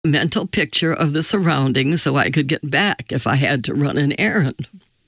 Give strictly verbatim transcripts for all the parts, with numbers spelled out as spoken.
mental picture of the surroundings so I could get back if I had to run an errand.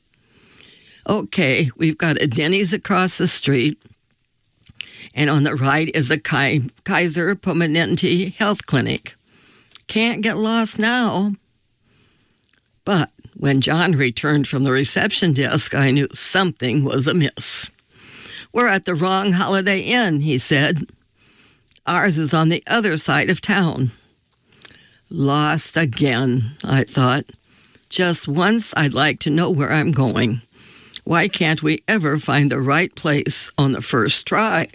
Okay, we've got a Denny's across the street, and on the right is a Kaiser Permanente health clinic. Can't get lost now. But when John returned from the reception desk, I knew something was amiss. We're at the wrong Holiday Inn, he said. Ours is on the other side of town. Lost again, I thought. Just once I'd like to know where I'm going. Why can't we ever find the right place on the first try?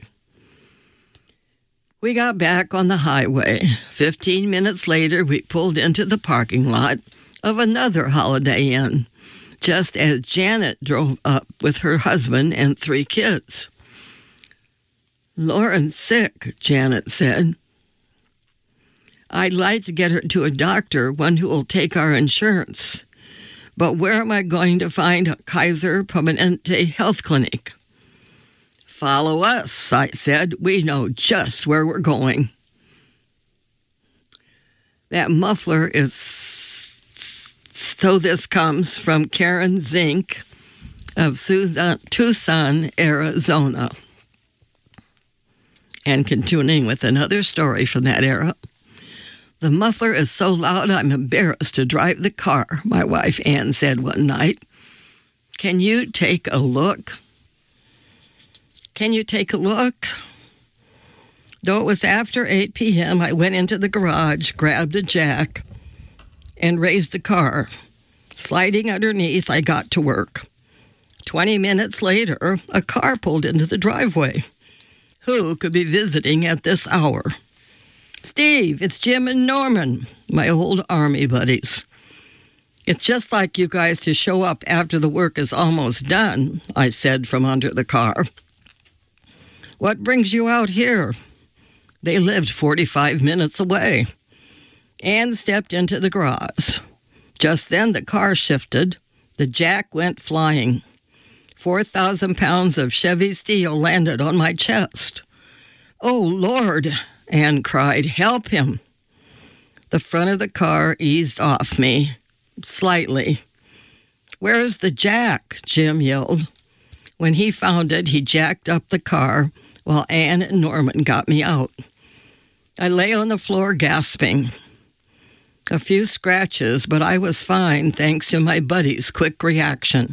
We got back on the highway. Fifteen minutes later, we pulled into the parking lot of another Holiday Inn, just as Janet drove up with her husband and three kids. Lauren's sick, Janet said. I'd like to get her to a doctor, one who will take our insurance. But where am I going to find a Kaiser Permanente health clinic? Follow us, I said. We know just where we're going. That muffler is... So this comes from Karen Zink of Tucson, Arizona. And continuing with another story from that era. The muffler is so loud I'm embarrassed to drive the car, my wife Ann said one night. Can you take a look? Can you take a look? Though it was after eight p.m., I went into the garage, grabbed the jack, and raised the car. Sliding underneath, I got to work. Twenty minutes later, a car pulled into the driveway. Who could be visiting at this hour? Steve, it's Jim and Norman, my old Army buddies. It's just like you guys to show up after the work is almost done, I said from under the car. What brings you out here? They lived forty-five minutes away. Ann stepped into the garage. Just then the car shifted. The jack went flying. Four thousand pounds of Chevy steel landed on my chest. Oh, Lord, Ann cried, help him. The front of the car eased off me, slightly. Where's the jack? Jim yelled. When he found it, he jacked up the car while Ann and Norman got me out. I lay on the floor gasping. A few scratches, but I was fine thanks to my buddy's quick reaction.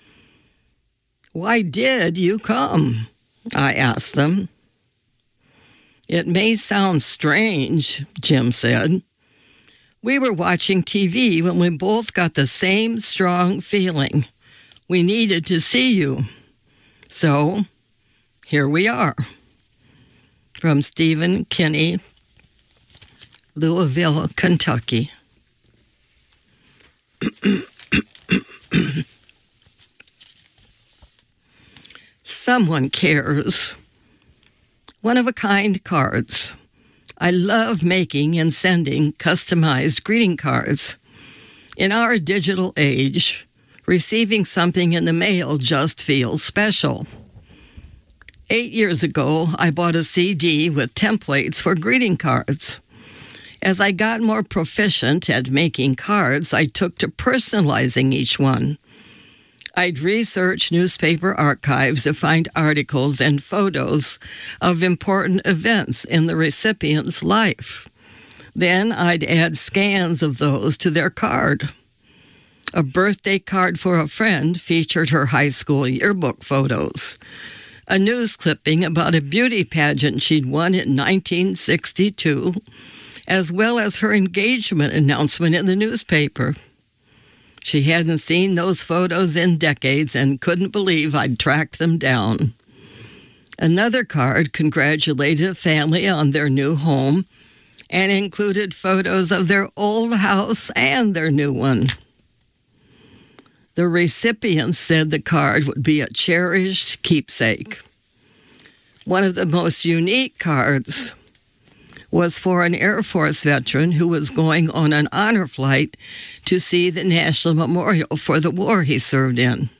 Why did you come? I asked them. It may sound strange, Jim said. We were watching T V when we both got the same strong feeling. We needed to see you. So, here we are. From Stephen Kinney, Louisville, Kentucky. Someone cares. One-of-a-kind cards. I love making and sending customized greeting cards. In our digital age, receiving something in the mail just feels special. Eight years ago, I bought a C D with templates for greeting cards. As I got more proficient at making cards, I took to personalizing each one. I'd research newspaper archives to find articles and photos of important events in the recipient's life. Then I'd add scans of those to their card. A birthday card for a friend featured her high school yearbook photos. A news clipping about a beauty pageant she'd won in nineteen sixty-two, as well as her engagement announcement in the newspaper. She hadn't seen those photos in decades and couldn't believe I'd tracked them down. Another card congratulated a family on their new home and included photos of their old house and their new one. The recipient said the card would be a cherished keepsake. One of the most unique cards was for an Air Force veteran who was going on an honor flight to see the National Memorial for the war he served in.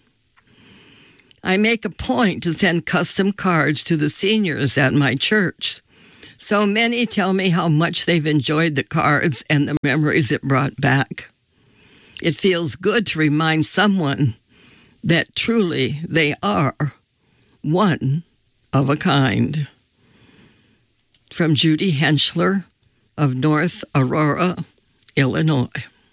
I make a point to send custom cards to the seniors at my church So many tell me how much they've enjoyed the cards and the memories it brought back. It feels good to remind someone that truly they are one of a kind. From Judy Henschler of North Aurora, Illinois.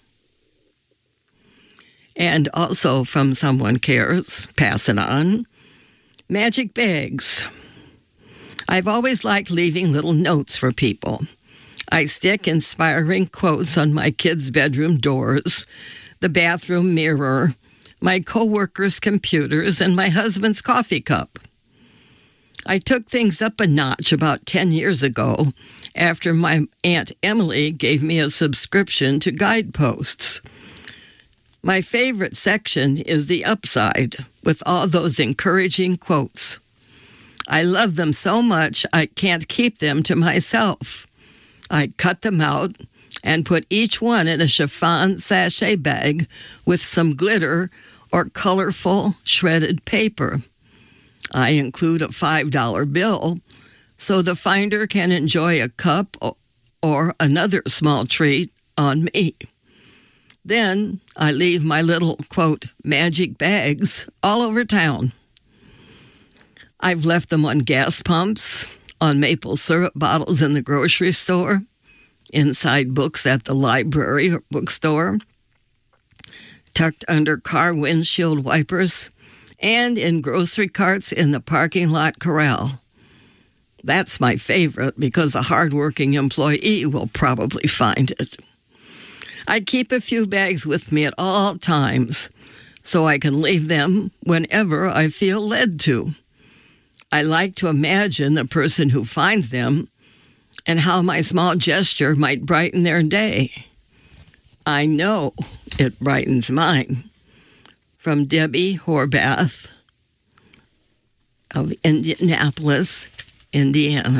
And also from Someone Cares, pass it on, magic bags. I've always liked leaving little notes for people. I stick inspiring quotes on my kids' bedroom doors, the bathroom mirror, my co-workers' computers, and my husband's coffee cup. I took things up a notch about ten years ago after my Aunt Emily gave me a subscription to Guideposts. My favorite section is the upside, with all those encouraging quotes. I love them so much I can't keep them to myself. I cut them out and put each one in a chiffon sachet bag with some glitter or colorful shredded paper. I include a five dollar bill so the finder can enjoy a cup or another small treat on me. Then I leave my little, quote, magic bags all over town. I've left them on gas pumps, on maple syrup bottles in the grocery store, inside books at the library or bookstore, tucked under car windshield wipers, and in grocery carts in the parking lot corral. That's my favorite because a hardworking employee will probably find it. I keep a few bags with me at all times so I can leave them whenever I feel led to. I like to imagine the person who finds them and how my small gesture might brighten their day. I know it brightens mine. From Debbie Horvath of Indianapolis, Indiana.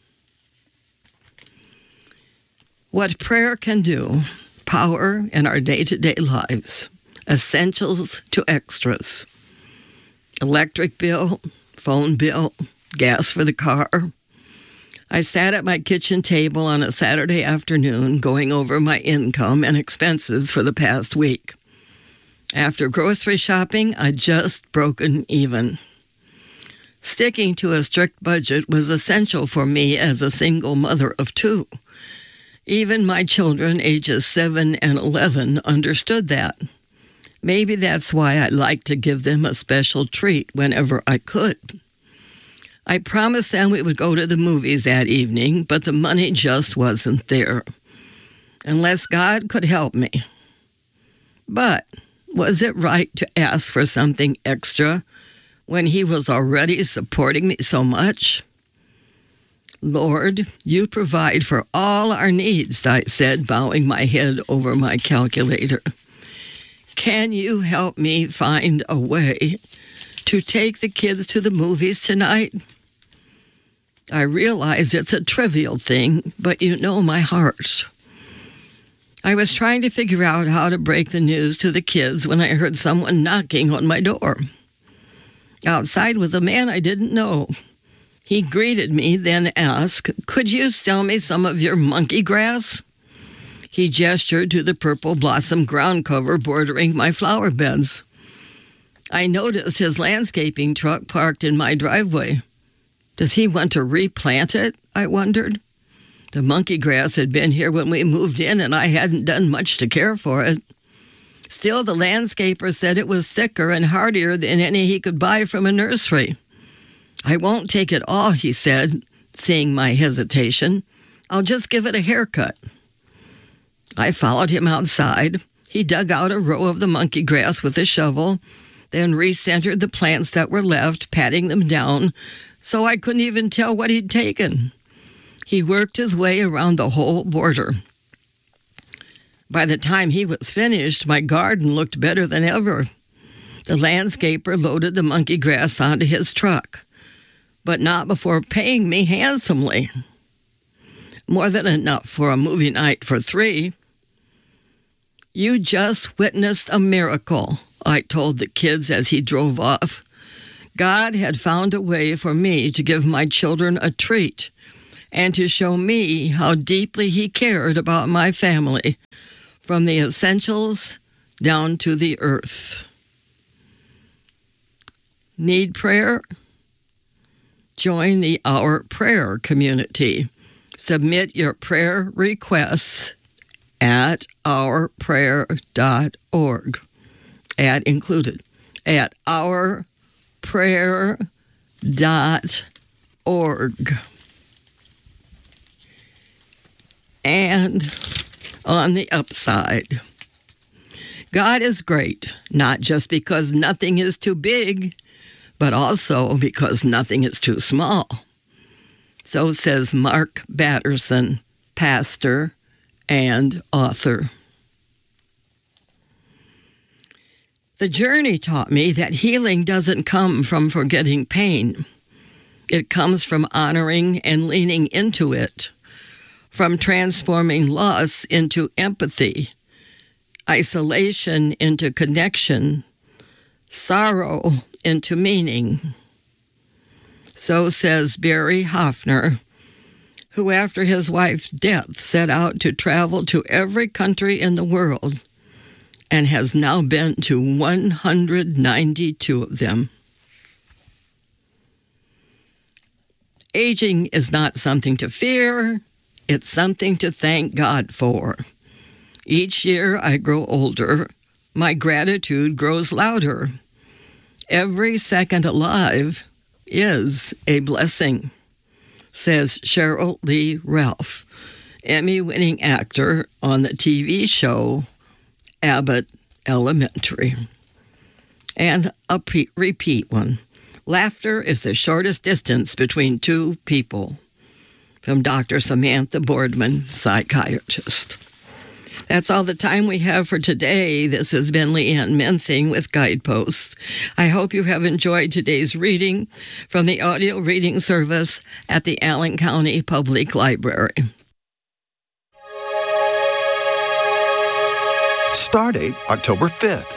What prayer can do, power in our day-to-day lives, essentials to extras. Electric bill, phone bill, gas for the car. I sat at my kitchen table on a Saturday afternoon going over my income and expenses for the past week. After grocery shopping, I'd just broken even. Sticking to a strict budget was essential for me as a single mother of two. Even my children, ages seven and eleven, understood that. Maybe that's why I liked to give them a special treat whenever I could. I promised them we would go to the movies that evening, but the money just wasn't there. Unless God could help me. But was it right to ask for something extra when He was already supporting me so much? Lord, you provide for all our needs, I said, bowing my head over my calculator. Can you help me find a way to take the kids to the movies tonight? I realize it's a trivial thing, but you know my heart. I was trying to figure out how to break the news to the kids when I heard someone knocking on my door. Outside was a man I didn't know. He greeted me, then asked, "Could you sell me some of your monkey grass?" He gestured to the purple blossom ground cover bordering my flower beds. I noticed his landscaping truck parked in my driveway. Does he want to replant it? I wondered. The monkey grass had been here when we moved in, and I hadn't done much to care for it. Still, the landscaper said it was thicker and hardier than any he could buy from a nursery. I won't take it all, he said, seeing my hesitation. I'll just give it a haircut. I followed him outside. He dug out a row of the monkey grass with a shovel, then recentered the plants that were left, patting them down, so I couldn't even tell what he'd taken. He worked his way around the whole border. By the time he was finished, my garden looked better than ever. The landscaper loaded the monkey grass onto his truck, but not before paying me handsomely. More than enough for a movie night for three. You just witnessed a miracle, I told the kids as he drove off. God had found a way for me to give my children a treat, and to show me how deeply he cared about my family, from the essentials down to the earth. Need prayer? Join the Our Prayer community. Submit your prayer requests at our prayer dot org. Ad included. At our prayer dot org. And on the upside, God is great, not just because nothing is too big, but also because nothing is too small. So says Mark Batterson, pastor and author. The journey taught me that healing doesn't come from forgetting pain. It comes from honoring and leaning into it, from transforming loss into empathy, isolation into connection, sorrow into meaning. So says Barry Hoffner, who after his wife's death set out to travel to every country in the world and has now been to one hundred ninety-two of them. Aging is not something to fear, it's something to thank God for. Each year I grow older, my gratitude grows louder. Every second alive is a blessing, says Cheryl Lee Ralph, Emmy-winning actor on the T V show Abbott Elementary. And a pe- repeat one. Laughter is the shortest distance between two people. From Doctor Samantha Boardman, psychiatrist. That's all the time we have for today. This has been Leanne Mensing with Guideposts. I hope you have enjoyed today's reading from the audio reading service at the Allen County Public Library. Stardate October fifth.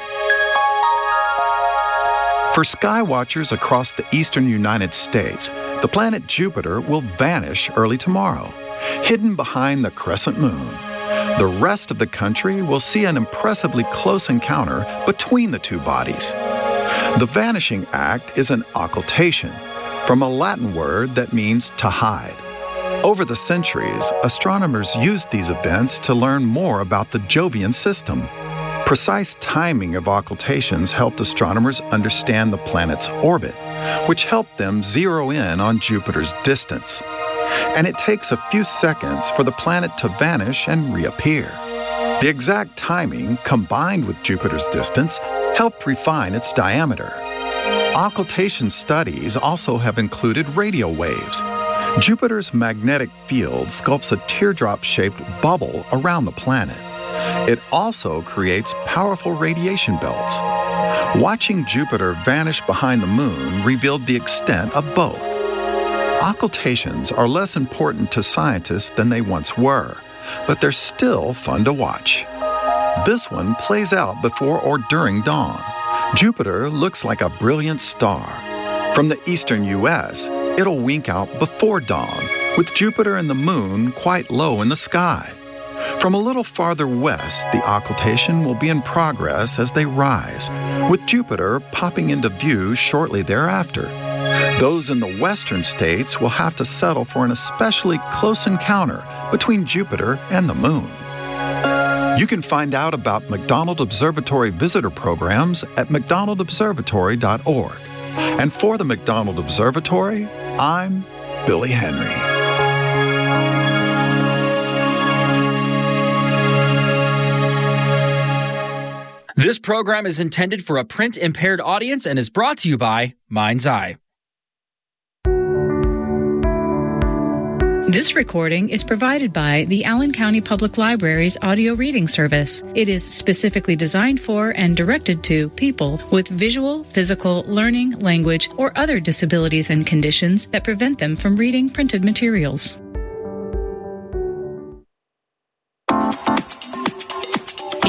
For skywatchers across the eastern United States, the planet Jupiter will vanish early tomorrow, hidden behind the crescent moon. The rest of the country will see an impressively close encounter between the two bodies. The vanishing act is an occultation, from a Latin word that means to hide. Over the centuries, astronomers used these events to learn more about the Jovian system. Precise timing of occultations helped astronomers understand the planet's orbit, which helped them zero in on Jupiter's distance. And it takes a few seconds for the planet to vanish and reappear. The exact timing, combined with Jupiter's distance, helped refine its diameter. Occultation studies also have included radio waves. Jupiter's magnetic field sculpts a teardrop-shaped bubble around the planet. It also creates powerful radiation belts. Watching Jupiter vanish behind the moon revealed the extent of both. Occultations are less important to scientists than they once were, but they're still fun to watch. This one plays out before or during dawn. Jupiter looks like a brilliant star. From the eastern U S, it'll wink out before dawn, with Jupiter and the moon quite low in the sky. From a little farther west, the occultation will be in progress as they rise, with Jupiter popping into view shortly thereafter. Those in the western states will have to settle for an especially close encounter between Jupiter and the moon. You can find out about McDonald Observatory visitor programs at mcdonald observatory dot org. And for the McDonald Observatory, I'm Billy Henry. This program is intended for a print-impaired audience and is brought to you by Mind's Eye. This recording is provided by the Allen County Public Library's audio reading service. It is specifically designed for and directed to people with visual, physical, learning, language, or other disabilities and conditions that prevent them from reading printed materials.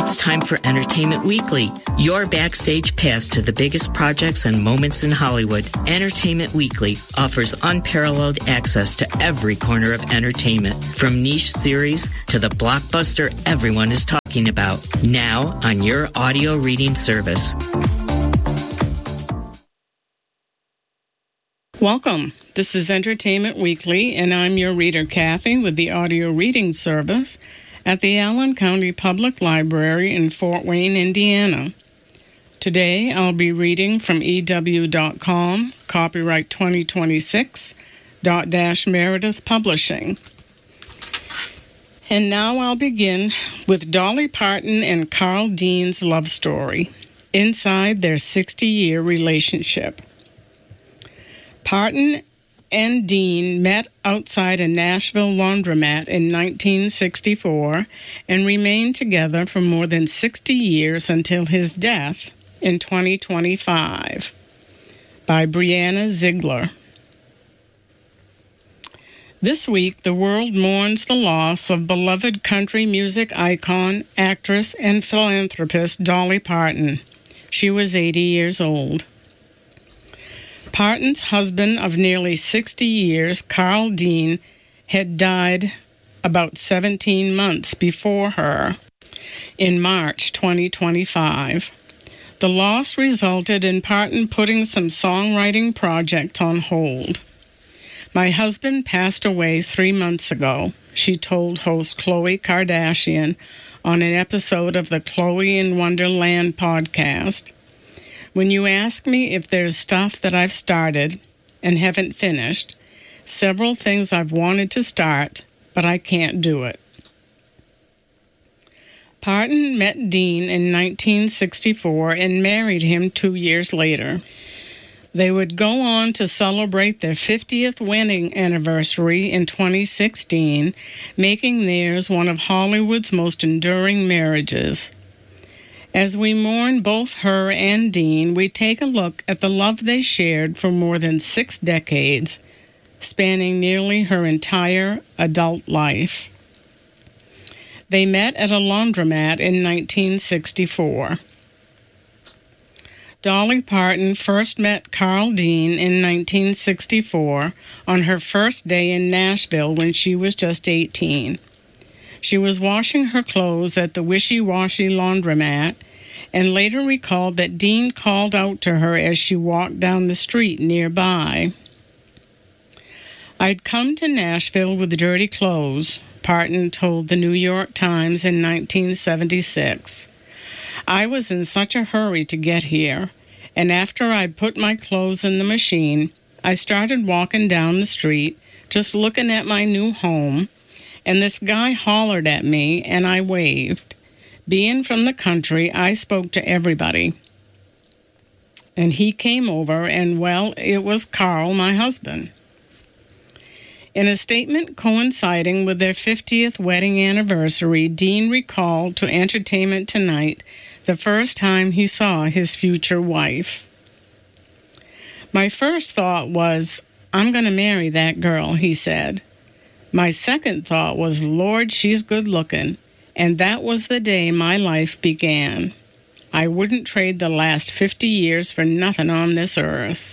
It's time for Entertainment Weekly, your backstage pass to the biggest projects and moments in Hollywood. Entertainment Weekly offers unparalleled access to every corner of entertainment, from niche series to the blockbuster everyone is talking about. Now on your audio reading service. Welcome. This is Entertainment Weekly, and I'm your reader, Kathy, with the audio reading service at the Allen County Public Library in Fort Wayne, Indiana. Today, I'll be reading from E W dot com, copyright twenty twenty-six, dot dash Meredith Publishing. And now I'll begin with Dolly Parton and Carl Dean's love story, inside their sixty-year relationship. Parton and Dean met outside a Nashville laundromat in nineteen sixty-four and remained together for more than sixty years until his death in twenty twenty-five. By Brianna Ziegler. This week, the world mourns the loss of beloved country music icon, actress, and philanthropist Dolly Parton. She was eighty years old. Parton's husband of nearly sixty years, Carl Dean, had died about seventeen months before her in March twenty twenty-five. The loss resulted in Parton putting some songwriting projects on hold. My husband passed away three months ago, she told host Khloe Kardashian on an episode of the Khloe in Wonderland podcast. When you ask me if there's stuff that I've started and haven't finished, several things I've wanted to start, but I can't do it. Parton met Dean in nineteen sixty-four and married him two years later. They would go on to celebrate their fiftieth wedding anniversary in twenty sixteen, making theirs one of Hollywood's most enduring marriages. As we mourn both her and Dean, we take a look at the love they shared for more than six decades, spanning nearly her entire adult life. They met at a laundromat in nineteen sixty-four. Dolly Parton first met Carl Dean in nineteen sixty-four on her first day in Nashville when she was just eighteen. She was washing her clothes at the Wishy-Washy laundromat and later recalled that Dean called out to her as she walked down the street nearby. I'd come to Nashville with dirty clothes, Parton told the New York Times in nineteen seventy-six. I was in such a hurry to get here, and after I'd put my clothes in the machine, I started walking down the street, just looking at my new home, and this guy hollered at me, and I waved. Being from the country, I spoke to everybody. And he came over, and, well, it was Carl, my husband. In a statement coinciding with their fiftieth wedding anniversary, Dean recalled to Entertainment Tonight the first time he saw his future wife. My first thought was, I'm going to marry that girl, he said. My second thought was, Lord, she's good looking, and that was the day my life began. I wouldn't trade the last fifty years for nothing on this earth.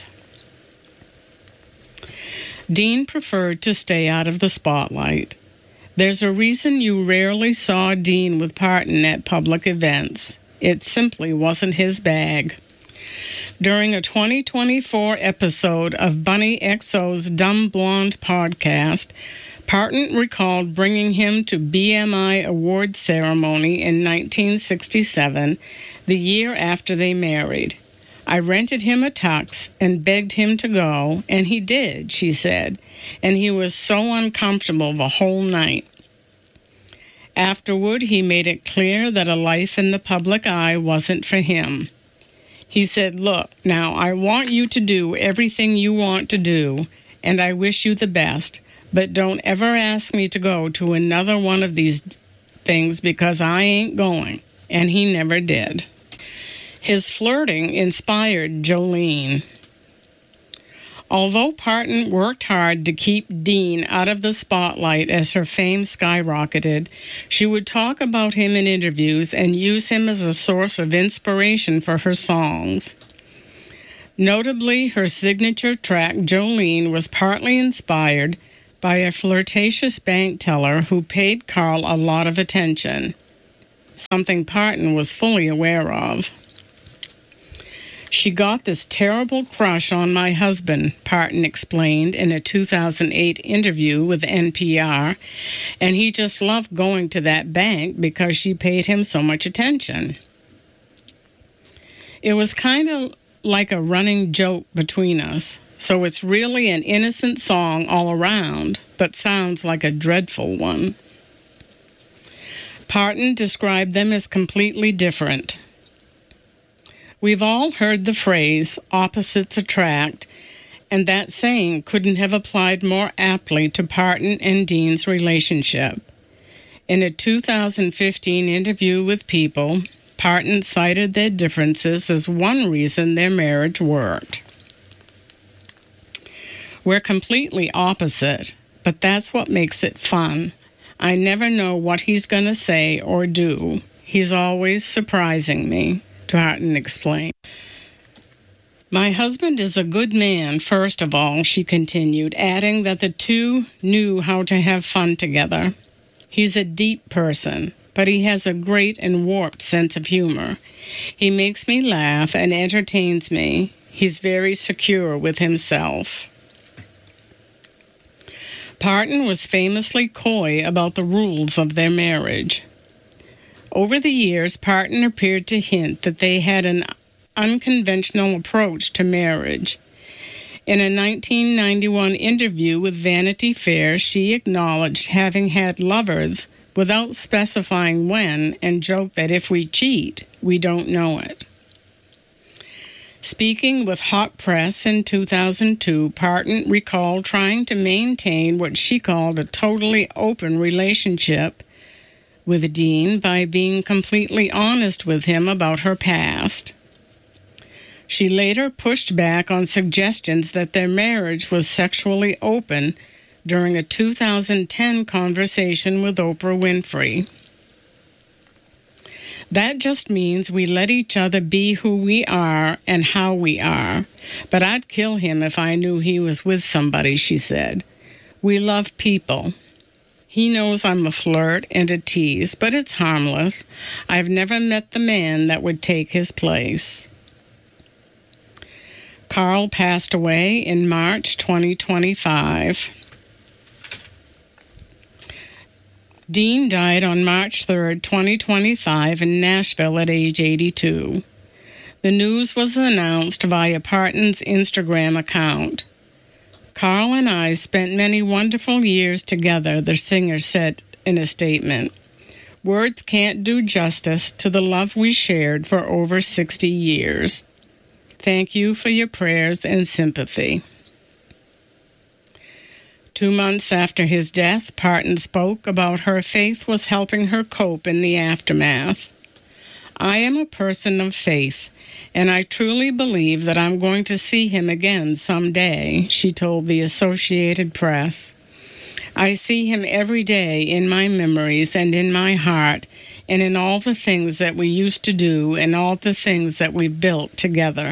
Dean preferred to stay out of the spotlight. There's a reason you rarely saw Dean with Parton at public events. It simply wasn't his bag. During a twenty twenty-four episode of Bunny X O's Dumb Blonde podcast, Parton recalled bringing him to B M I awards ceremony in nineteen sixty-seven, the year after they married. I rented him a tux and begged him to go, and he did, she said, and he was so uncomfortable the whole night. Afterward, he made it clear that a life in the public eye wasn't for him. He said, look, now I want you to do everything you want to do, and I wish you the best, but don't ever ask me to go to another one of these things because I ain't going, and he never did. His flirting inspired Jolene. Although Parton worked hard to keep Dean out of the spotlight as her fame skyrocketed, she would talk about him in interviews and use him as a source of inspiration for her songs. Notably, her signature track, Jolene, was partly inspired by a flirtatious bank teller who paid Carl a lot of attention, something Parton was fully aware of. She got this terrible crush on my husband, Parton explained in a two thousand eight interview with N P R, and he just loved going to that bank because she paid him so much attention. It was kind of like a running joke between us, so it's really an innocent song all around, but sounds like a dreadful one. Parton described them as completely different. We've all heard the phrase, opposites attract, and that saying couldn't have applied more aptly to Parton and Dean's relationship. In a two thousand fifteen interview with People, Parton cited their differences as one reason their marriage worked. We're completely opposite, but that's what makes it fun. I never know what he's going to say or do. He's always surprising me, Parton explained. My husband is a good man, first of all, she continued, adding that the two knew how to have fun together. He's a deep person, but he has a great and warped sense of humor. He makes me laugh and entertains me. He's very secure with himself. Parton was famously coy about the rules of their marriage. Over the years, Parton appeared to hint that they had an unconventional approach to marriage. In a nineteen ninety-one interview with Vanity Fair, she acknowledged having had lovers without specifying when, and joked that if we cheat, we don't know it. Speaking with Hot Press in two thousand two, Parton recalled trying to maintain what she called a totally open relationship with Dean by being completely honest with him about her past. She later pushed back on suggestions that their marriage was sexually open during a two thousand ten conversation with Oprah Winfrey. That just means we let each other be who we are and how we are. But I'd kill him if I knew he was with somebody, she said. We love people. He knows I'm a flirt and a tease, but it's harmless. I've never met the man that would take his place. Carl passed away in March twenty twenty-five. Dean died on March third, twenty twenty-five in Nashville at age eighty-two. The news was announced via Parton's Instagram account. Carl and I spent many wonderful years together, the singer said in a statement. Words can't do justice to the love we shared for over sixty years. Thank you for your prayers and sympathy. Two months after his death, Parton spoke about her faith was helping her cope in the aftermath. I am a person of faith, and I truly believe that I'm going to see him again someday, she told the Associated Press. I see him every day in my memories and in my heart, and in all the things that we used to do and all the things that we built together.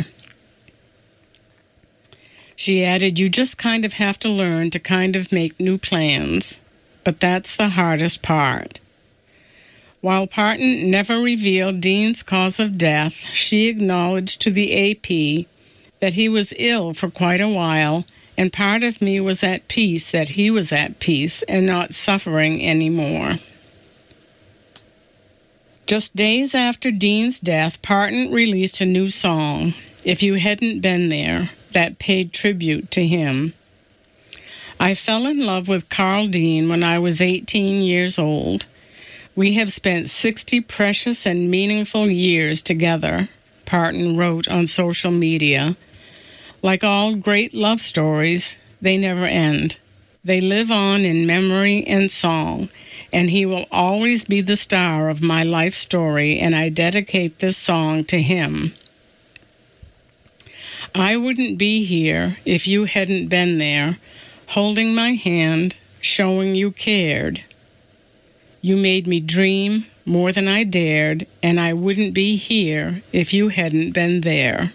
She added, you just kind of have to learn to kind of make new plans, but that's the hardest part. While Parton never revealed Dean's cause of death, she acknowledged to the A P that he was ill for quite a while, and part of me was at peace that he was at peace and not suffering anymore. Just days after Dean's death, Parton released a new song, If You Hadn't Been There, that paid tribute to him. I fell in love with Carl Dean when I was eighteen years old. We have spent sixty precious and meaningful years together, Parton wrote on social media. Like all great love stories, they never end. They live on in memory and song, and he will always be the star of my life story, and I dedicate this song to him. I wouldn't be here if you hadn't been there, holding my hand, showing you cared. You made me dream more than I dared, and I wouldn't be here if you hadn't been there.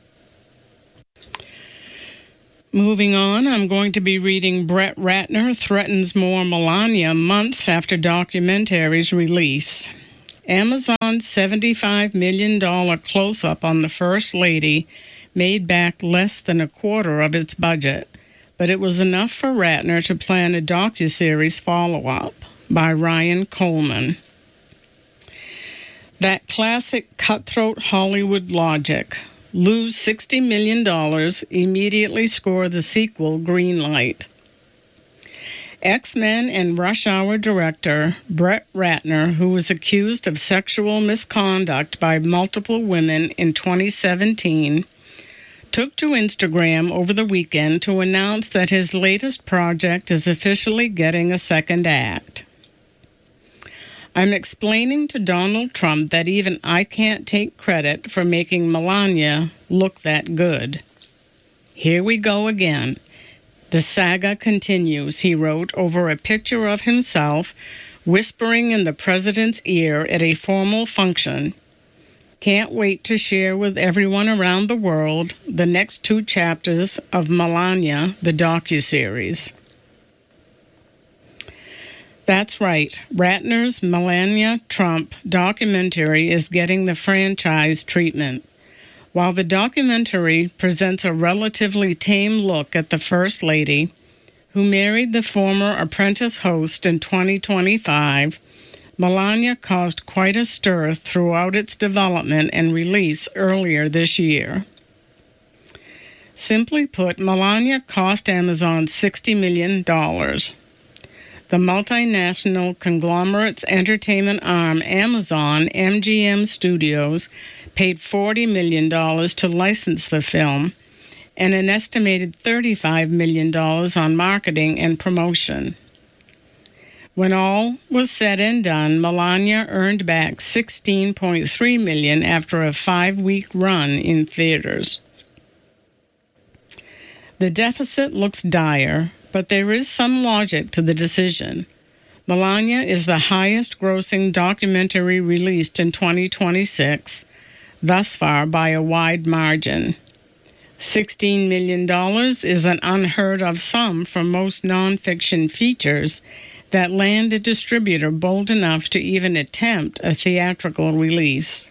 Moving on, I'm going to be reading Brett Ratner Threatens More Melania months after documentary's release. Amazon's seventy-five million dollars close-up on the First Lady made back less than a quarter of its budget, but it was enough for Ratner to plan a docuseries follow-up by Ryan Coleman. That classic cutthroat Hollywood logic. Lose sixty million dollars, immediately score the sequel green light. X-Men and Rush Hour director Brett Ratner, who was accused of sexual misconduct by multiple women in twenty seventeen, took to Instagram over the weekend to announce that his latest project is officially getting a second act. I'm explaining to Donald Trump that even I can't take credit for making Melania look that good. Here we go again. The saga continues, he wrote over a picture of himself whispering in the president's ear at a formal function. Can't wait to share with everyone around the world the next two chapters of Melania, the docuseries. That's right. Ratner's Melania Trump documentary is getting the franchise treatment. While the documentary presents a relatively tame look at the First Lady, who married the former Apprentice host in twenty twenty-five, Melania caused quite a stir throughout its development and release earlier this year. Simply put, Melania cost Amazon sixty million dollars. The multinational conglomerate's entertainment arm, Amazon M G M Studios, paid forty million dollars to license the film and an estimated thirty-five million dollars on marketing and promotion. When all was said and done, Melania earned back sixteen point three million dollars after a five-week run in theaters. The deficit looks dire, but there is some logic to the decision. Melania is the highest-grossing documentary released in twenty twenty-six, thus far by a wide margin. sixteen million dollars is an unheard-of sum for most nonfiction features that land a distributor bold enough to even attempt a theatrical release.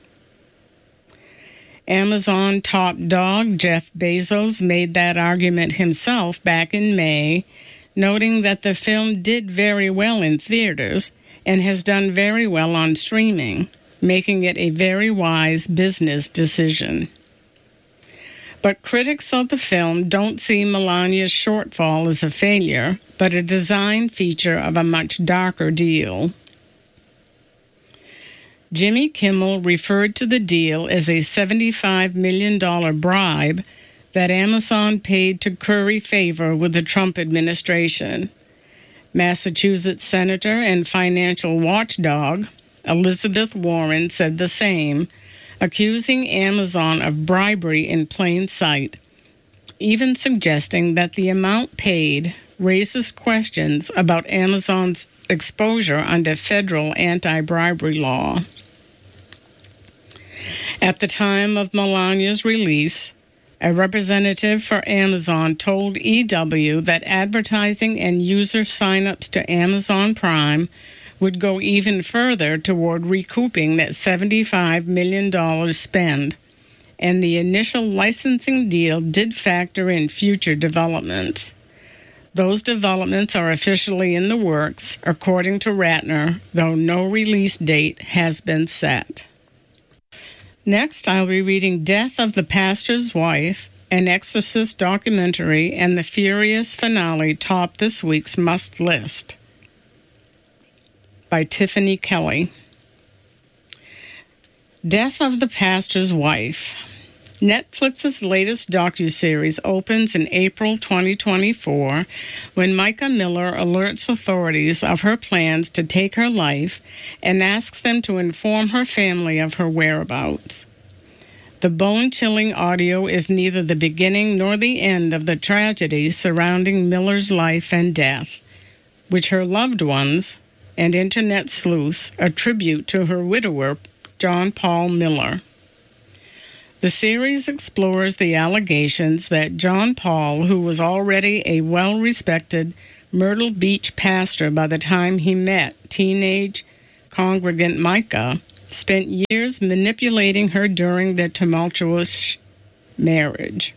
Amazon top dog Jeff Bezos made that argument himself back in May, noting that the film did very well in theaters and has done very well on streaming, making it a very wise business decision. But critics of the film don't see Melania's shortfall as a failure, but a design feature of a much darker deal. Jimmy Kimmel referred to the deal as a seventy-five million dollars bribe that Amazon paid to curry favor with the Trump administration. Massachusetts Senator and financial watchdog Elizabeth Warren said the same, accusing Amazon of bribery in plain sight, even suggesting that the amount paid raises questions about Amazon's exposure under federal anti-bribery law. At the time of Melania's release, a representative for Amazon told E W that advertising and user sign-ups to Amazon Prime would go even further toward recouping that seventy-five million dollars spend, and the initial licensing deal did factor in future developments. Those developments are officially in the works, according to Ratner, though no release date has been set. Next, I'll be reading Death of the Pastor's Wife, an Exorcist documentary, and the furious finale top this week's must list by Tiffany Kelly. Death of the Pastor's Wife. Netflix's latest docuseries opens in April twenty twenty-four when Micah Miller alerts authorities of her plans to take her life and asks them to inform her family of her whereabouts. The The bone-chilling audio is neither the beginning nor the end of the tragedy surrounding Miller's life and death, which her loved ones and internet sleuths attribute to her widower, John Paul Miller. The series explores the allegations that John Paul, who was already a well-respected Myrtle Beach pastor by the time he met teenage congregant Micah, spent years manipulating her during their tumultuous marriage.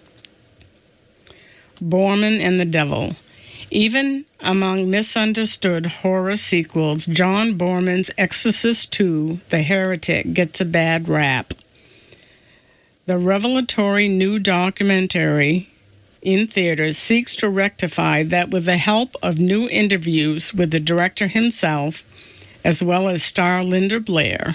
Borman and the Devil. Even among misunderstood horror sequels, John Borman's Exorcist two, The Heretic, gets a bad rap. The revelatory new documentary in theaters seeks to rectify that with the help of new interviews with the director himself, as well as star Linda Blair.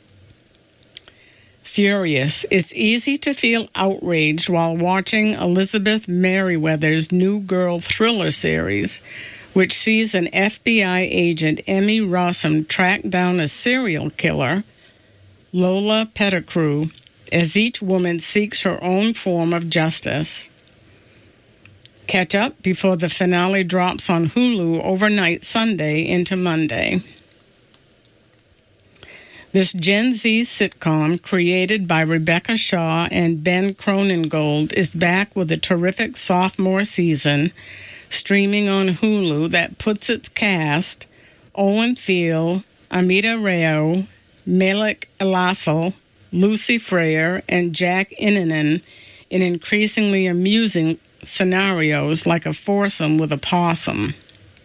Furious. It's easy to feel outraged while watching Elizabeth Merriweather's New Girl thriller series, which sees an F B I agent, Emmy Rossum, track down a serial killer, Lola Pettigrew, as each woman seeks her own form of justice. Catch up before the finale drops on Hulu overnight Sunday into Monday. This Gen Z sitcom, created by Rebecca Shaw and Ben Cronengold, is back with a terrific sophomore season, streaming on Hulu, that puts its cast, Owen Thiel, Amita Rao, Malik Elassel, Lucy Freyer, and Jack Innanen, in increasingly amusing scenarios like a foursome with a possum.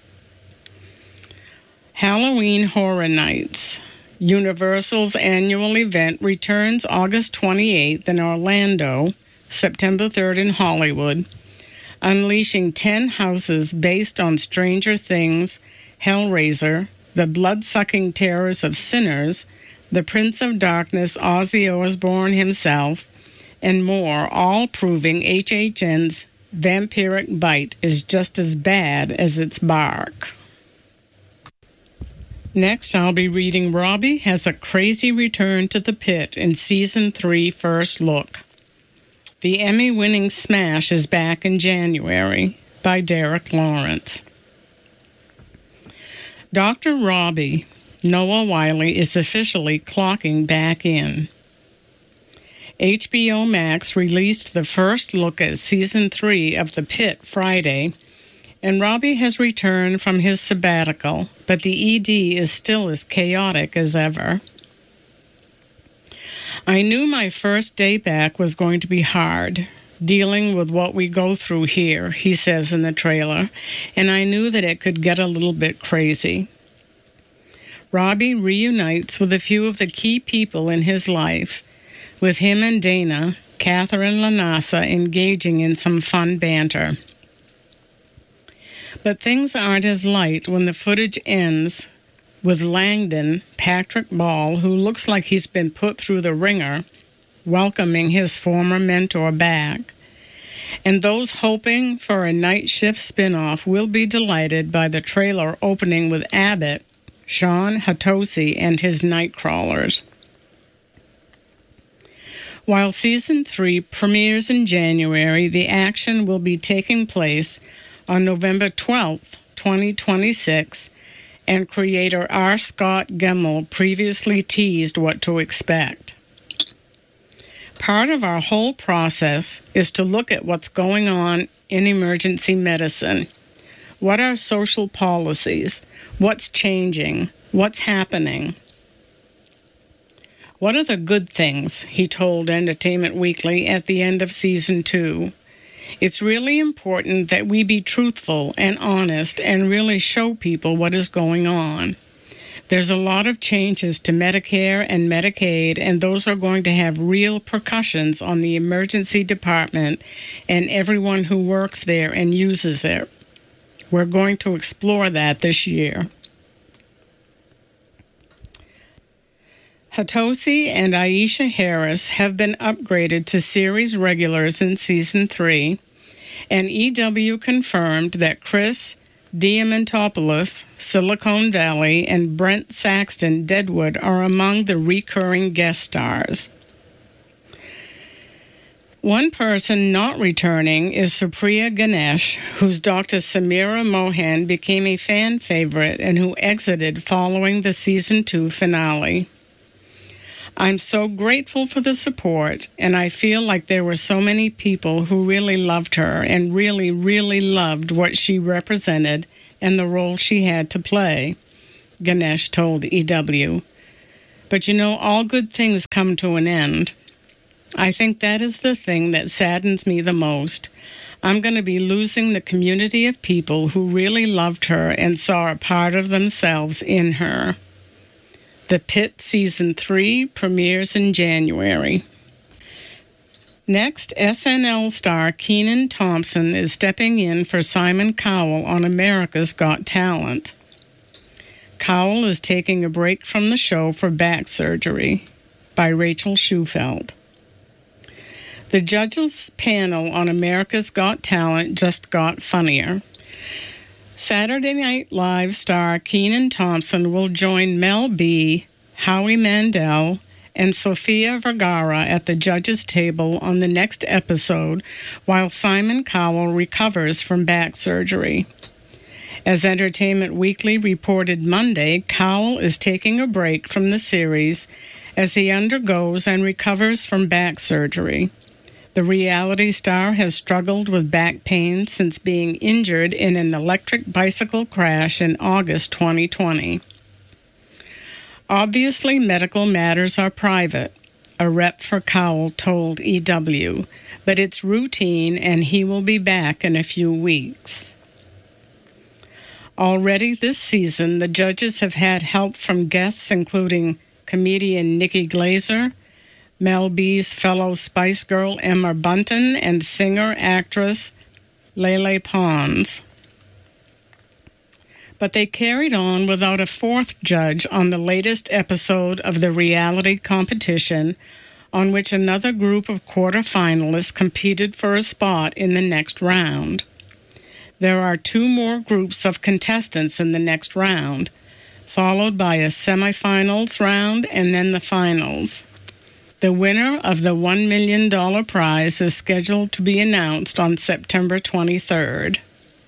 Halloween Horror Nights. Universal's annual event returns August twenty-eighth in Orlando, September third in Hollywood, unleashing ten houses based on Stranger Things, Hellraiser, The Blood-Sucking Terrors of Sinners, The Prince of Darkness, Ozzy Osbourne himself, and more, all proving H H N's vampiric bite is just as bad as its bark. Next, I'll be reading Robbie Has a Crazy Return to the Pit in Season three First Look. The Emmy-winning smash is back in January, by Derek Lawrence. Doctor Robbie, Noah Wiley, is officially clocking back in. H B O Max released the first look at Season three of The Pit Friday, and Robbie has returned from his sabbatical, but the E D is still as chaotic as ever. I knew my first day back was going to be hard, dealing with what we go through here, he says in the trailer, and I knew that it could get a little bit crazy. Robbie reunites with a few of the key people in his life, with him and Dana, Catherine Lanassa, engaging in some fun banter. But things aren't as light when the footage ends with Langdon, Patrick Ball, who looks like he's been put through the ringer, welcoming his former mentor back. And those hoping for a night shift spinoff will be delighted by the trailer opening with Abbott, Sean Hatosi, and his Nightcrawlers. While Season three premieres in January, the action will be taking place on November twelfth, twenty twenty-six, and creator R. Scott Gemmell previously teased what to expect. Part of our whole process is to look at what's going on in emergency medicine. What are social policies? What's changing? What's happening? What are the good things, he told Entertainment Weekly at the end of Season two. It's really important that we be truthful and honest and really show people what is going on. There's a lot of changes to Medicare and Medicaid, and those are going to have real repercussions on the emergency department and everyone who works there and uses it. We're going to explore that this year. Hatosi and Aisha Harris have been upgraded to series regulars in Season three, and E W confirmed that Chris Diamantopoulos, Silicon Valley, and Brent Saxton, Deadwood, are among the recurring guest stars. One person not returning is Supriya Ganesh, whose Doctor Samira Mohan became a fan favorite and who exited following the season two finale. I'm so grateful for the support, and I feel like there were so many people who really loved her and really, really loved what she represented and the role she had to play, Ganesh told E W. But you know, all good things come to an end. I think that is the thing that saddens me the most. I'm going to be losing the community of people who really loved her and saw a part of themselves in her. The Pit Season three premieres in January. Next, S N L star Kenan Thompson is stepping in for Simon Cowell on America's Got Talent. Cowell is taking a break from the show for back surgery, by Rachel Schufelt. The judges' panel on America's Got Talent just got funnier. Saturday Night Live star Kenan Thompson will join Mel B, Howie Mandel, and Sofia Vergara at the judges' table on the next episode while Simon Cowell recovers from back surgery. As Entertainment Weekly reported Monday, Cowell is taking a break from the series as he undergoes and recovers from back surgery. The reality star has struggled with back pain since being injured in an electric bicycle crash in August twenty twenty. Obviously, medical matters are private, a rep for Cowell told E W, but it's routine and he will be back in a few weeks. Already this season, the judges have had help from guests including comedian Nikki Glaser, Mel B's fellow Spice Girl Emma Bunton, and singer-actress Lele Pons. But they carried on without a fourth judge on the latest episode of the reality competition, on which another group of quarterfinalists competed for a spot in the next round. There are two more groups of contestants in the next round, followed by a semifinals round and then the finals. The winner of the one million dollars prize is scheduled to be announced on September twenty-third.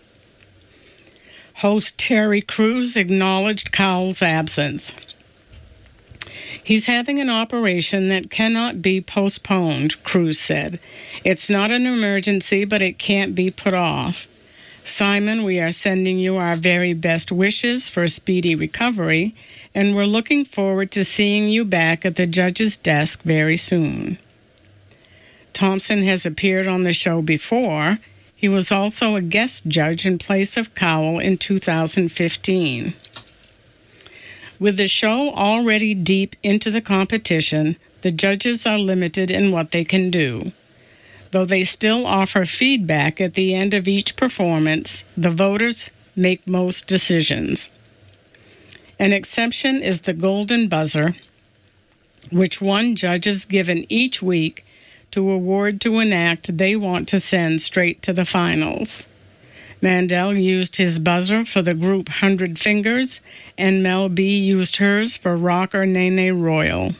Host Terry Crews acknowledged Cowell's absence. He's having an operation that cannot be postponed, Crews said. It's not an emergency, but it can't be put off. Simon, we are sending you our very best wishes for a speedy recovery, and we're looking forward to seeing you back at the judge's desk very soon. Thompson has appeared on the show before. He was also a guest judge in place of Cowell in two thousand fifteen. With the show already deep into the competition, the judges are limited in what they can do. Though they still offer feedback at the end of each performance, the voters make most decisions. An exception is the golden buzzer, which one judge is given each week to award to an act they want to send straight to the finals. Mandel used his buzzer for the group Hundred Fingers, and Mel B used hers for rocker Nene Royal.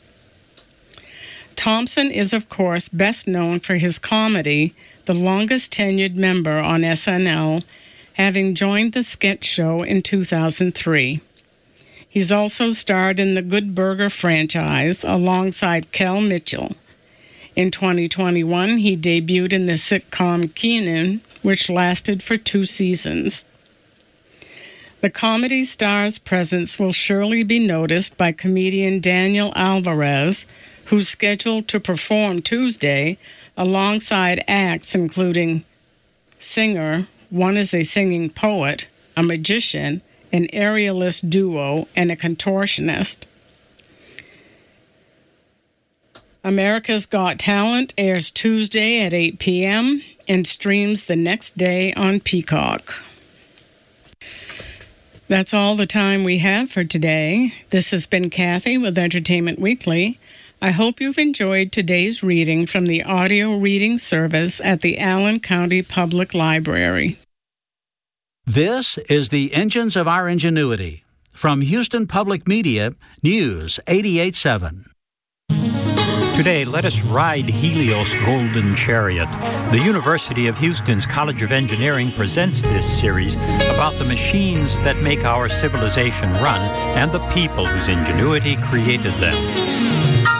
Thompson is, of course, best known for his comedy, the longest-tenured member on S N L, having joined the sketch show in two thousand three. He's also starred in the Good Burger franchise alongside Kel Mitchell. In twenty twenty-one, he debuted in the sitcom Kenan, which lasted for two seasons. The comedy star's presence will surely be noticed by comedian Daniel Alvarez, who's scheduled to perform Tuesday alongside acts including singer, one is a singing poet, a magician, an aerialist duo, and a contortionist. America's Got Talent airs Tuesday at eight p.m. and streams the next day on Peacock. That's all the time we have for today. This has been Kathy with Entertainment Weekly. I hope you've enjoyed today's reading from the audio reading service at the Allen County Public Library. This is the Engines of Our Ingenuity. From Houston Public Media, News eighty-eight point seven. Today, let us ride Helios' Golden Chariot. The University of Houston's College of Engineering presents this series about the machines that make our civilization run and the people whose ingenuity created them.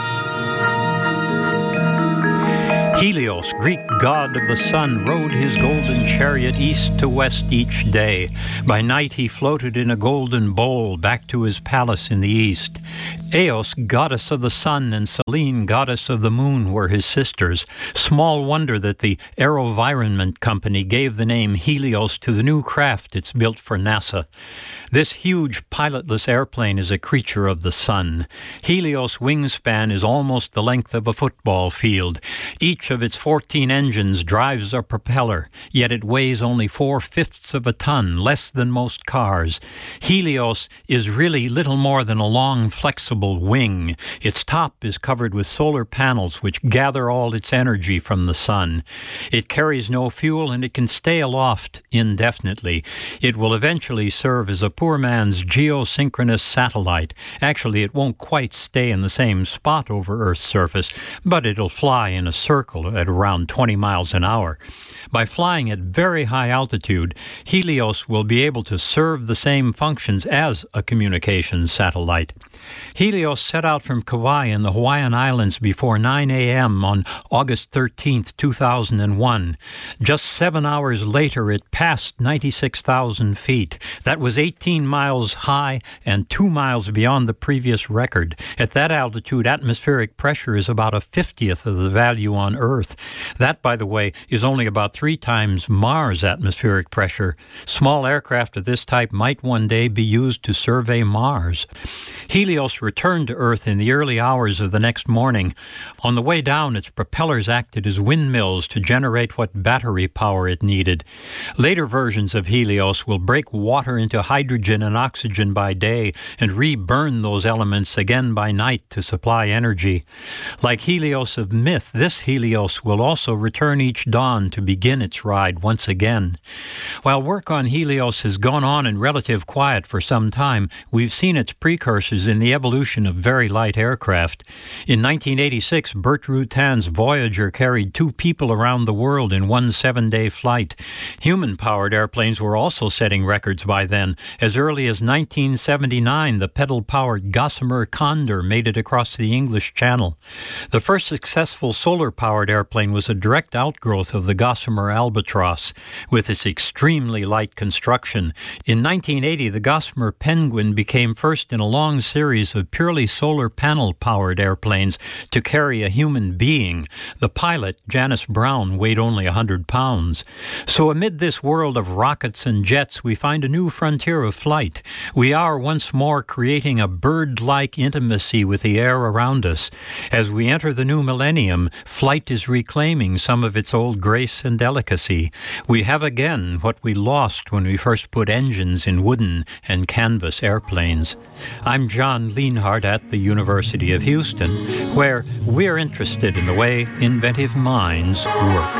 Helios, Greek god of the sun, rode his golden chariot east to west each day. By night he floated in a golden bowl back to his palace in the east. Eos, goddess of the sun, and Selene, goddess of the moon, were his sisters. Small wonder that the AeroVironment Company gave the name Helios to the new craft it's built for NASA. This huge pilotless airplane is a creature of the sun. Helios' wingspan is almost the length of a football field. Each of its fourteen engines drives a propeller, yet it weighs only four-fifths of a ton, less than most cars. Helios is really little more than a long, flexible wing. Its top is covered with solar panels which gather all its energy from the sun. It carries no fuel and it can stay aloft indefinitely. It will eventually serve as a poor man's geosynchronous satellite. Actually, it won't quite stay in the same spot over Earth's surface, but it'll fly in a circle at around twenty miles an hour. By flying at very high altitude, Helios will be able to serve the same functions as a communications satellite. Helios set out from Kauai in the Hawaiian Islands before nine a.m. on August thirteenth, two thousand one. Just seven hours later, it passed ninety-six thousand feet. That was eighteen miles high and two miles beyond the previous record. At that altitude, atmospheric pressure is about a fiftieth of the value on Earth. That, by the way, is only about three times Mars' atmospheric pressure. Small aircraft of this type might one day be used to survey Mars. Helios returned to Earth in the early hours of the next morning. On the way down, its propellers acted as windmills to generate what battery power it needed. Later versions of Helios will break water into hydrogen and oxygen by day and re-burn those elements again by night to supply energy. Like Helios of myth, this Helios will also return each dawn to begin its ride once again. While work on Helios has gone on in relative quiet for some time, we've seen its precursors in the evolution of very light aircraft. In nineteen eighty-six, Burt Rutan's Voyager carried two people around the world in one seven-day flight. Human-powered airplanes were also setting records by then. As early as nineteen seventy-nine, the pedal-powered Gossamer Condor made it across the English Channel. The first successful solar-powered airplane was a direct outgrowth of the Gossamer Albatross, with its extremely light construction. In nineteen eighty, the Gossamer Penguin became first in a long series of purely solar panel-powered airplanes to carry a human being. The pilot, Janice Brown, weighed only one hundred pounds. So amid this world of rockets and jets, we find a new frontier of flight. We are once more creating a bird-like intimacy with the air around us. As we enter the new millennium, flight is reclaiming some of its old grace and delicacy. We have again what we lost when we first put engines in wooden and canvas airplanes. I'm John Lienhardt at the University of Houston, where we're interested in the way inventive minds work.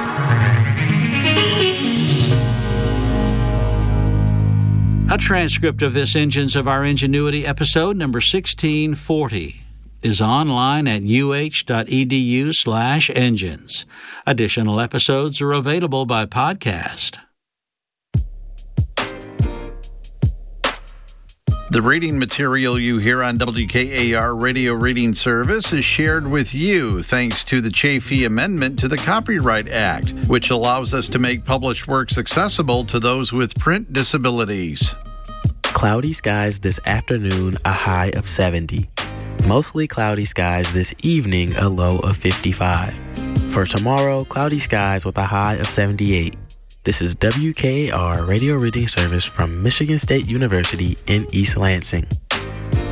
A transcript of this Engines of Our Ingenuity episode number sixteen forty is online at uh.edu slash engines. Additional episodes are available by podcast. The reading material you hear on W K A R Radio Reading Service is shared with you thanks to the Chafee Amendment to the Copyright Act, which allows us to make published works accessible to those with print disabilities. Cloudy skies this afternoon, a high of seventy. Mostly cloudy skies this evening, a low of fifty-five. For tomorrow, cloudy skies with a high of seventy-eight. This is W K A R Radio Reading Service from Michigan State University in East Lansing.